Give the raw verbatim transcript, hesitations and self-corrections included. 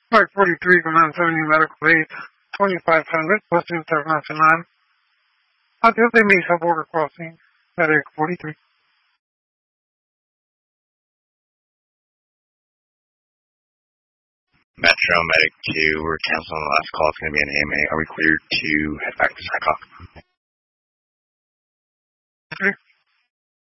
Flight forty-three from nine seventy Medical Aid, twenty-five hundred, Western International. Adios de Mesa Border Crossing, Medic forty-three. Metro Medic two, we're canceling the last call. It's going to be an A M A. Are we cleared to head back to Sycop?